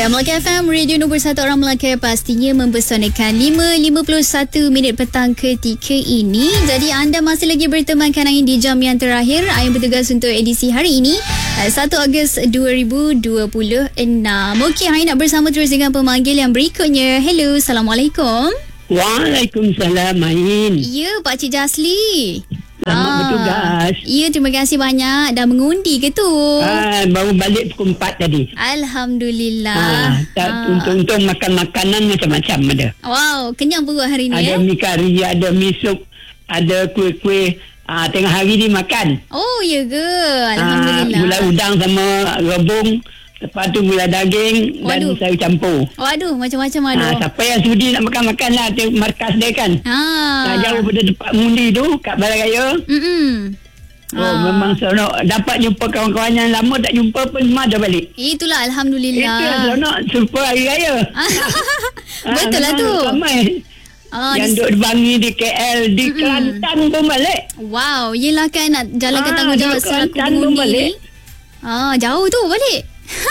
Melaka FM, radio nombor 1 orang Melaka, pastinya mempesonakan. 5:51 minit petang ketika ini. Jadi anda masih lagi bertemankan Ain di jam yang terakhir. Ain bertugas untuk edisi hari ini, 1 Ogos 2026. Okey, Ain nak bersama terus dengan pemanggil yang berikutnya. Hello, Assalamualaikum. Waalaikumsalam, Ain. Ya, Pakcik Jasli. Selamat bertugas. Ya, terima kasih banyak. Dah mengundi ke tu? Baru balik pukul 4 tadi. Alhamdulillah. Untung makan makanan macam-macam ada. Wow, kenyang perut hari ni. Ada mi kari, ada mi sup, ada kuih-kuih. Tengah hari ni makan. Oh, ya ke? Alhamdulillah. Gulai udang sama rebung. Lepas tu gulai daging. Waduh. Dan sayur campur. Waduh, macam-macam ada. Siapa yang sudi nak makan-makan lah. Markas dia kan. Tak jauh pada tempat mundi tu, kat Balai Raya. Memang seronok. Dapat jumpa kawan-kawan yang lama tak jumpa pun semua dah balik. Itulah, Alhamdulillah. Itulah seronok. Jumpa hari raya. Betul lah tu. Ramai. Yang duduk di Bangi, di KL, di Kelantan pun balik. Wow, yelah kan nak jalankan tanggungjawab selaku pengundi. Jauh tu balik.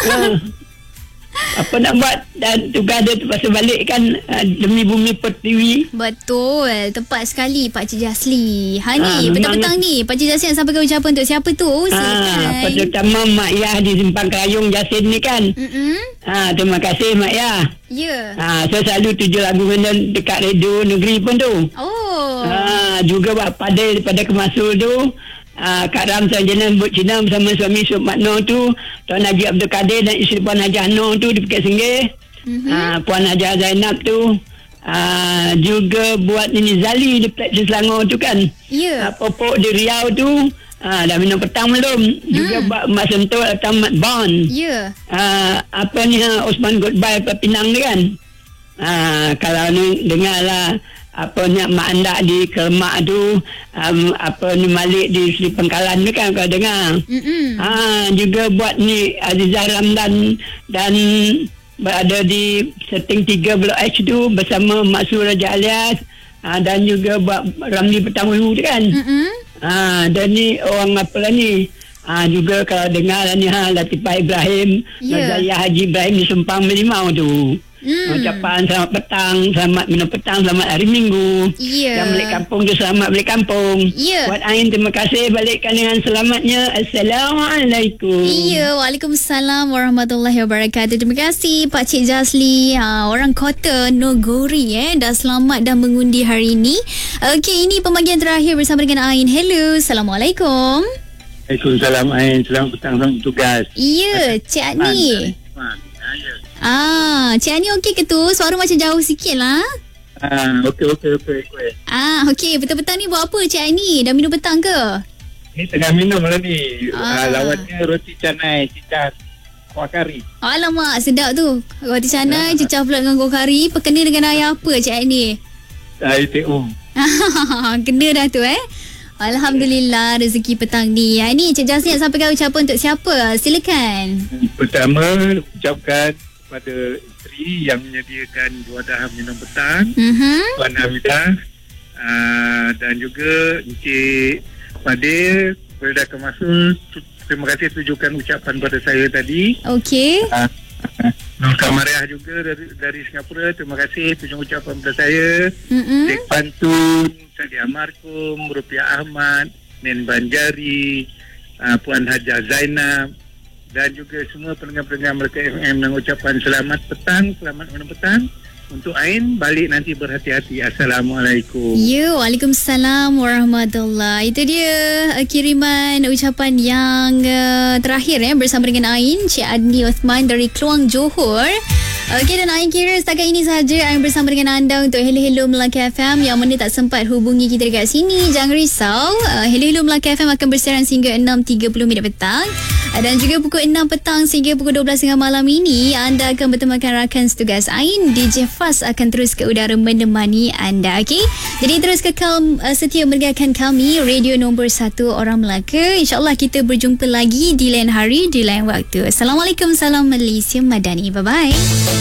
Apa nak buat, dan tugas dia terpaksa balik kan, demi bumi pertiwi. Betul, tepat sekali Pakcik Jasli. Ni petang-petang ni Pakcik Jasli nak sampaikan ucapan untuk siapa tu? Silakan. Pertama Mak Yah di Simpang Kerayung Jasin ni kan. Terima kasih Mak Yah. Ya. Saya selalu tuju lagu benda dekat radio negeri pun tu. Juga buat pada Kemasul tu. Kak Ram Sanjana Buk Cina bersama suami Sub Makno tu, Tuan Haji Abdul Kadir dan isteri Puan Haji Ano tu di Bukit Singgih. Puan Haji Zainab tu. Juga buat ini Zali di Plek Selangor tu kan. Popok di Riau tu. Dah minum petang belum. Juga buat Mak Sentul atau Mat Bon. Apa ni Osman Goodbye Pinang ni kan. Kalau ni dengar lah apa ni Mak Andak di Kelmak tu, apa ni Malik di Seri Pengkalan tu kan, kau dengar. Juga buat ni Azizah Ramdan dan berada di setting 3 Blok H tu bersama Mak Sur Raja Alias, dan juga buat Ramli Petang-Ulu tu kan. Dan ni orang apa lah ni, juga kalau dengar lah ni Latifah Ibrahim, Nazaya Haji Ibrahim di Sempang Melimau tu. Ucapan selamat petang, selamat minum petang, selamat hari Minggu. Yang balik kampung tu selamat balik kampung. Buat Ain terima kasih, balikkan dengan selamatnya. Assalamualaikum. Waalaikumsalam warahmatullahi wabarakatuh. Terima kasih Pakcik Jasli, orang kota Nogori dah selamat dah mengundi hari ini. Okey, ini pemanggilan terakhir bersama dengan Ain. Hello, Assalamualaikum. Waalaikumsalam Ain, selamat petang, selamat bertugas. Cik Ani. Cik Ani okey ke tu? Suara macam jauh sikit lah. Okey. Okey, petang-petang ni buat apa Cik Ani? Dah minum petang ke? Ni tengah minum lah ni. Lawannya roti canai, cicah, kuah kari. Alamak, sedap tu. Roti canai, cicah pula dengan kuah kari. Kena dengan air apa Cik Ani? Air teum. Kena dah tu Alhamdulillah rezeki petang ni. Ini Cik Jasli nak sampaikan ucapan untuk siapa? Silakan. Pertama, ucapkan kepada isteri yang menyediakan wadah minum petang, Puan Hamidah, dan juga Encik Fadil Berda Kemasul. Terima kasih tujukan ucapan pada saya tadi. Okey. Nur Kamariah juga dari Singapura. Terima kasih tujuan ucapan pada saya. Dek Pantun, Sadia Markum, Rupiah Ahmad, Nen Banjari, Puan Haja Zainab, dan juga semua pendengar-pendengar Melaka FM dengan ucapan selamat petang, selamat minum petang. Untuk Ain, balik nanti berhati-hati. Assalamualaikum. Waalaikumsalam warahmatullahi. Itu dia kiriman ucapan yang terakhir bersama dengan Ain, Cik Adni Osman dari Kluang Johor. Okey, dan Ain kira setakat ini sahaja Ain bersama dengan anda untuk Hello Melaka FM. Yang mana tak sempat hubungi kita dekat sini, jangan risau. Hello Melaka FM akan bersiaran sehingga 6.30 minit petang. Dan juga pukul 6 petang sehingga pukul 12 malam ini anda akan bertemakan rakan setugas Ain. DJ Fas akan terus ke udara menemani anda. Okey, jadi terus kekal setia mendengarkan kami, radio nombor 1 orang Melaka. InsyaAllah kita berjumpa lagi di lain hari, di lain waktu. Assalamualaikum, salam Malaysia Madani. Bye-bye.